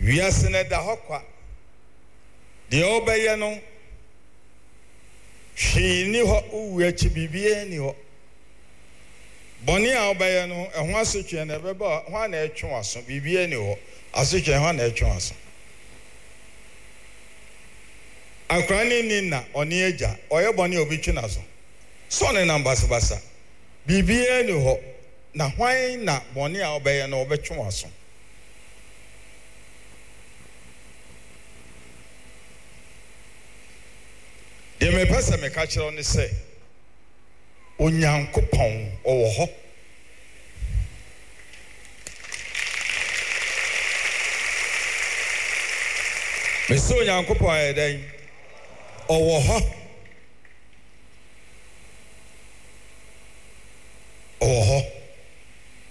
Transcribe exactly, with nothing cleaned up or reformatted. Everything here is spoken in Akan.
wiase ne da hokwa de obeye no hwini ho uwu achi bibie ni ho boni a obeye no ehho asotwe na beba ho na etwe aso bibie ni ho asotwe ho na etwe aso akrani ni na oni eja oye boni obi twe na so so ne na mbasabasa bibie ni ho na hwan na boni a obeye no obetwe aso de me pesa me ka kire oni se onyankopon owo ho me se onyankopon e den owo ho